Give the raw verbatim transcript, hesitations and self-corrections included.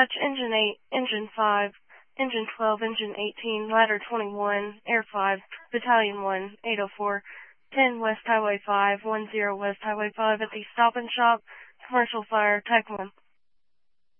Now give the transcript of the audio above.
Dispatch Engine eight, Engine five, Engine twelve, Engine eighteen, Ladder twenty-one, Air five, Battalion one, eight oh four, ten West Highway five, ten West Highway five at the Stop and Shop, Commercial Fire, Type one.